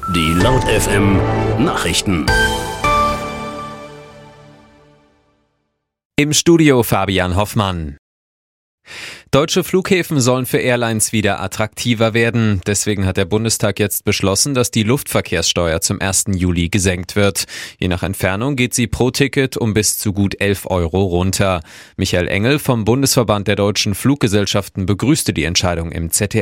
Die Laut FM Nachrichten. Im Studio Fabian Hoffmann. Deutsche Flughäfen sollen für Airlines wieder attraktiver werden. Deswegen hat der Bundestag jetzt beschlossen, dass die Luftverkehrssteuer zum 1. Juli gesenkt wird. Je nach Entfernung geht sie pro Ticket um bis zu gut 11 Euro runter. Michael Engel vom Bundesverband der deutschen Fluggesellschaften begrüßte die Entscheidung im ZDF.